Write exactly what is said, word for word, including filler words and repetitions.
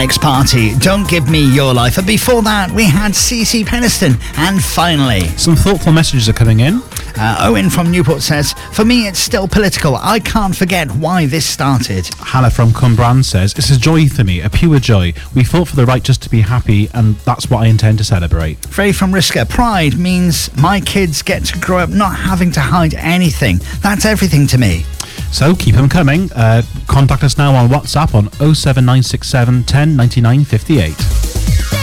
Alex Party, Don't Give Me Your Life. And before that, we had C C Peniston. And finally, some thoughtful messages are coming in. Uh, Owen from Newport says, for me, it's still political. I can't forget why this started. Hannah from Cumbrand says, it's a joy for me, a pure joy. We fought for the right just to be happy, and that's what I intend to celebrate. Frey from Riska, pride means my kids get to grow up not having to hide anything. That's everything to me. So keep them coming. Uh, contact us now on WhatsApp on oh seven nine six seven, ten ninety-nine fifty-eight.